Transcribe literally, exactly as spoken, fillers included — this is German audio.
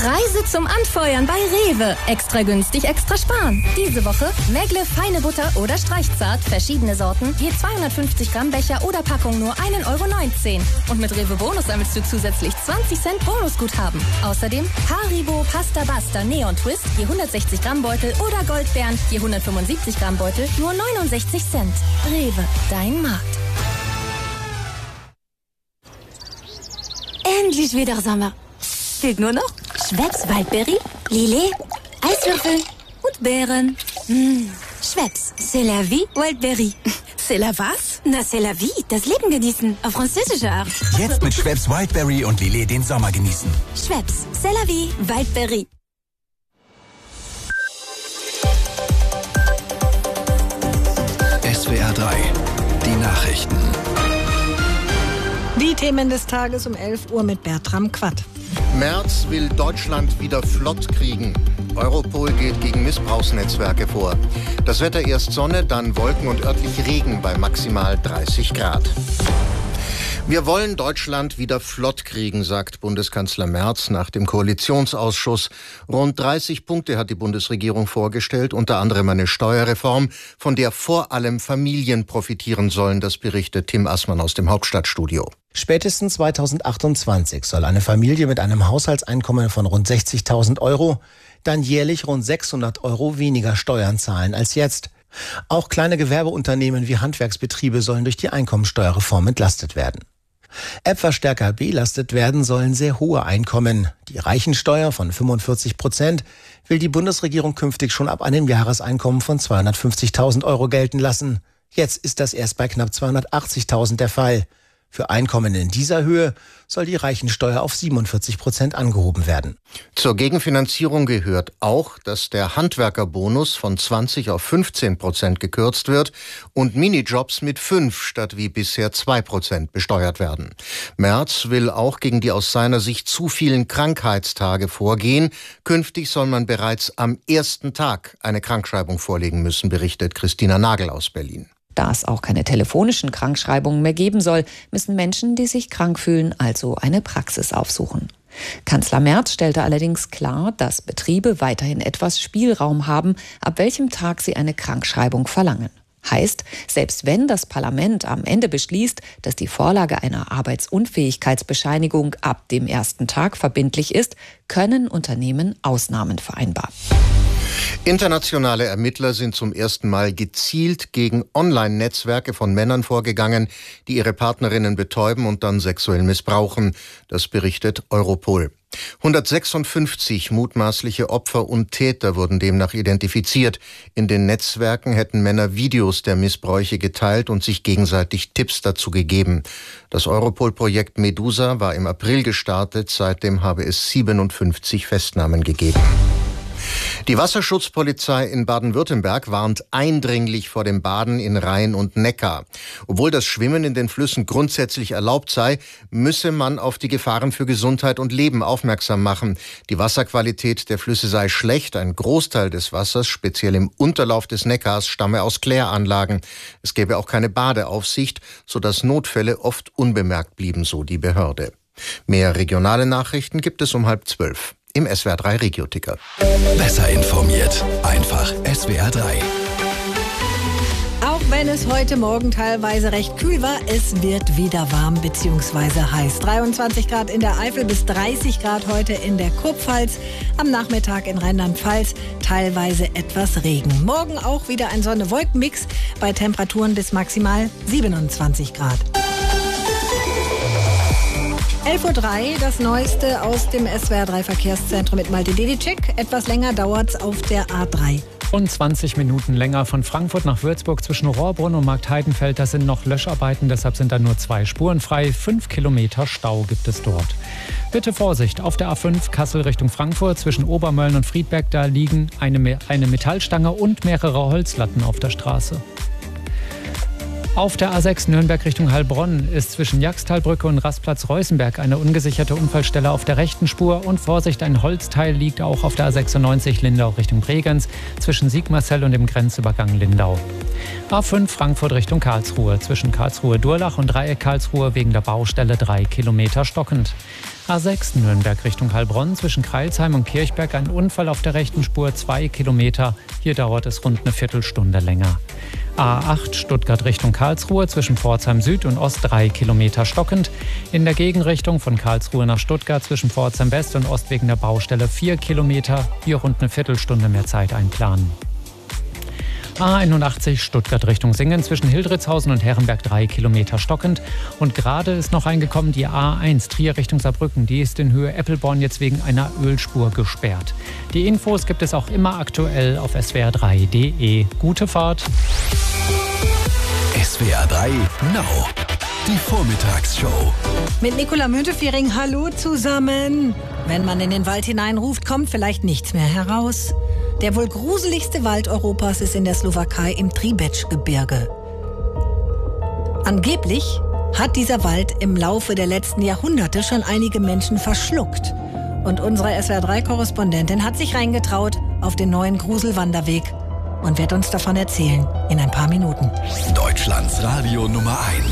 Preise zum Anfeuern bei Rewe. Extra günstig, extra sparen. Diese Woche Megle feine Butter oder Streichzart, verschiedene Sorten, je zweihundertfünfzig Gramm Becher oder Packung nur ein Euro neunzehn. Und mit Rewe Bonus sammelst du zusätzlich zwanzig Cent Bonusguthaben. Außerdem Haribo Pasta Basta Neon Twist, je hundertsechzig Gramm Beutel oder Goldbeeren, je hundertfünfundsiebzig Gramm Beutel, nur neunundsechzig Cent. Rewe, dein Markt. Endlich wieder Sommer. Fehlt nur noch Schweppes Waldbeere, Lillet, Eiswürfel und Beeren. Mmh. Schweppes, c'est la vie, Waldbeere. C'est la was? Na, c'est la vie, das Leben genießen, auf französische Art. Jetzt mit Schweppes Wildberry und Lillet den Sommer genießen. Schweppes, c'est la vie, Waldbeere. S W R drei, die Nachrichten. Die Themen des Tages um elf Uhr mit Bertram Quatt. Merz will Deutschland wieder flott kriegen. Europol geht gegen Missbrauchsnetzwerke vor. Das Wetter erst Sonne, dann Wolken und örtlich Regen bei maximal dreißig Grad. Wir wollen Deutschland wieder flott kriegen, sagt Bundeskanzler Merz nach dem Koalitionsausschuss. Rund dreißig Punkte hat die Bundesregierung vorgestellt, unter anderem eine Steuerreform, von der vor allem Familien profitieren sollen, das berichtet Tim Assmann aus dem Hauptstadtstudio. Spätestens zweitausendachtundzwanzig soll eine Familie mit einem Haushaltseinkommen von rund sechzigtausend Euro dann jährlich rund sechshundert Euro weniger Steuern zahlen als jetzt. Auch kleine Gewerbeunternehmen wie Handwerksbetriebe sollen durch die Einkommensteuerreform entlastet werden. Etwas stärker belastet werden sollen sehr hohe Einkommen. Die Reichensteuer von fünfundvierzig Prozent will die Bundesregierung künftig schon ab einem Jahreseinkommen von zweihundertfünfzigtausend Euro gelten lassen. Jetzt ist das erst bei knapp zweihundertachtzigtausend der Fall. Für Einkommen in dieser Höhe soll die Reichensteuer auf siebenundvierzig Prozent angehoben werden. Zur Gegenfinanzierung gehört auch, dass der Handwerkerbonus von zwanzig auf fünfzehn Prozent gekürzt wird und Minijobs mit fünf statt wie bisher zwei Prozent besteuert werden. Merz will auch gegen die aus seiner Sicht zu vielen Krankheitstage vorgehen. Künftig soll man bereits am ersten Tag eine Krankschreibung vorlegen müssen, berichtet Christina Nagel aus Berlin. Da es auch keine telefonischen Krankschreibungen mehr geben soll, müssen Menschen, die sich krank fühlen, also eine Praxis aufsuchen. Kanzler Merz stellte allerdings klar, dass Betriebe weiterhin etwas Spielraum haben, ab welchem Tag sie eine Krankschreibung verlangen. Heißt, selbst wenn das Parlament am Ende beschließt, dass die Vorlage einer Arbeitsunfähigkeitsbescheinigung ab dem ersten Tag verbindlich ist, können Unternehmen Ausnahmen vereinbaren. Internationale Ermittler sind zum ersten Mal gezielt gegen Online-Netzwerke von Männern vorgegangen, die ihre Partnerinnen betäuben und dann sexuell missbrauchen. Das berichtet Europol. hundertsechsundfünfzig mutmaßliche Opfer und Täter wurden demnach identifiziert. In den Netzwerken hätten Männer Videos der Missbräuche geteilt und sich gegenseitig Tipps dazu gegeben. Das Europol-Projekt Medusa war im April gestartet. Seitdem habe es siebenundfünfzig Festnahmen gegeben. Die Wasserschutzpolizei in Baden-Württemberg warnt eindringlich vor dem Baden in Rhein und Neckar. Obwohl das Schwimmen in den Flüssen grundsätzlich erlaubt sei, müsse man auf die Gefahren für Gesundheit und Leben aufmerksam machen. Die Wasserqualität der Flüsse sei schlecht. Ein Großteil des Wassers, speziell im Unterlauf des Neckars, stamme aus Kläranlagen. Es gäbe auch keine Badeaufsicht, sodass Notfälle oft unbemerkt blieben, so die Behörde. Mehr regionale Nachrichten gibt es um halb zwölf. Im S W R drei Regio-Ticker. Besser informiert. Einfach S W R drei. Auch wenn es heute Morgen teilweise recht kühl war, es wird wieder warm bzw. heiß. dreiundzwanzig Grad in der Eifel bis dreißig Grad heute in der Kurpfalz. Am Nachmittag in Rheinland-Pfalz teilweise etwas Regen. Morgen auch wieder ein Sonne-Wolken-Mix bei Temperaturen bis maximal siebenundzwanzig Grad. elf Uhr drei, das Neueste aus dem S W R drei Verkehrszentrum mit Malte Dedicek. Etwas länger dauert's auf der A drei. Und zwanzig Minuten länger von Frankfurt nach Würzburg zwischen Rohrbrunn und Marktheidenfeld. Da sind noch Löscharbeiten, deshalb sind da nur zwei Spuren frei. Fünf Kilometer Stau gibt es dort. Bitte Vorsicht, auf der A fünf Kassel Richtung Frankfurt zwischen Obermölln und Friedberg. Da liegen eine, eine Metallstange und mehrere Holzlatten auf der Straße. Auf der A sechs Nürnberg Richtung Heilbronn ist zwischen Jagstalbrücke und Rastplatz Reußenberg eine ungesicherte Unfallstelle auf der rechten Spur. Und Vorsicht, ein Holzteil liegt auch auf der A sechsundneunzig Lindau Richtung Bregenz zwischen Sigmarsell und dem Grenzübergang Lindau. A fünf Frankfurt Richtung Karlsruhe zwischen Karlsruhe-Durlach und Dreieck Karlsruhe wegen der Baustelle drei Kilometer stockend. A sechs Nürnberg Richtung Heilbronn zwischen Crailsheim und Kirchberg ein Unfall auf der rechten Spur, zwei Kilometer. Hier dauert es rund eine Viertelstunde länger. A acht Stuttgart Richtung Karlsruhe zwischen Pforzheim Süd und Ost drei Kilometer stockend. In der Gegenrichtung von Karlsruhe nach Stuttgart zwischen Pforzheim West und Ost wegen der Baustelle vier Kilometer. Hier rund eine Viertelstunde mehr Zeit einplanen. A einundachtzig Stuttgart Richtung Singen zwischen Hildritzhausen und Herrenberg drei Kilometer stockend. Und gerade ist noch reingekommen die A eins Trier Richtung Saarbrücken. Die ist in Höhe Eppelborn jetzt wegen einer Ölspur gesperrt. Die Infos gibt es auch immer aktuell auf S W R drei punkt de. Gute Fahrt. S W R drei Now. Die Vormittagsshow. Mit Nicola Müntefering, hallo zusammen. Wenn man in den Wald hineinruft, kommt vielleicht nichts mehr heraus. Der wohl gruseligste Wald Europas ist in der Slowakei im Tribetsch-Gebirge. Angeblich hat dieser Wald im Laufe der letzten Jahrhunderte schon einige Menschen verschluckt. Und unsere S W R drei Korrespondentin hat sich reingetraut auf den neuen Gruselwanderweg und wird uns davon erzählen in ein paar Minuten. Deutschlands Radio Nummer eins.